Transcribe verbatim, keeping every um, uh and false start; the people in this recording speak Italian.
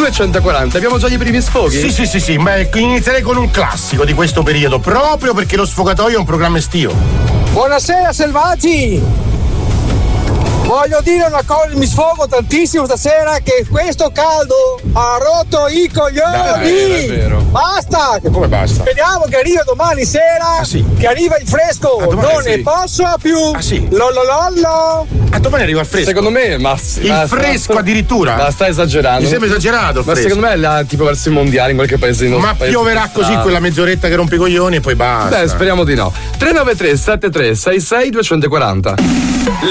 duecentoquaranta. Abbiamo già i primi sfoghi? Sì, sì, sì, sì. Beh, inizierei con un classico di questo periodo, proprio perché lo sfogatoio è un programma estivo. Buonasera selvaggi! Voglio dire una cosa, mi sfogo tantissimo stasera che questo caldo ha rotto i coglioni! Dai, è vero. Basta! Come basta? Speriamo che arriva domani sera, ah, sì. che arriva il fresco, ah, non sì. ne posso più! Ah sì? Lololollo! A domani arriva il fresco. Secondo me, ma il ma, fresco ma, addirittura? Ma stai esagerando. Mi sembra esagerato. Il ma fresco. secondo me è là, tipo verso i mondiali in qualche paese. Ma paese pioverà così quella mezz'oretta che rompe i coglioni e poi basta. Beh, speriamo di no. tre nove tre sette tre sei sei due quattro zero.